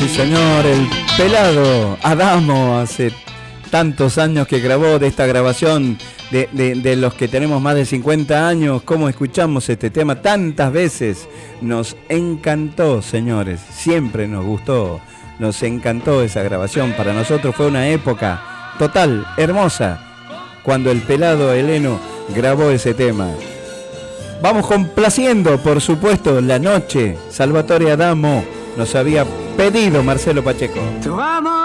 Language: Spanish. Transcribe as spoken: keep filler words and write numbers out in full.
Sí, señor, el pelado Adamo, hace tantos años que grabó de esta grabación de, de, de los que tenemos más de cincuenta años. ¿Cómo escuchamos este tema tantas veces? Nos encantó, señores, siempre nos gustó, nos encantó esa grabación. Para nosotros fue una época total, hermosa, cuando el pelado Heleno grabó ese tema. Vamos complaciendo, por supuesto, La Noche. Salvatore Adamo nos había pedido Marcelo Pacheco.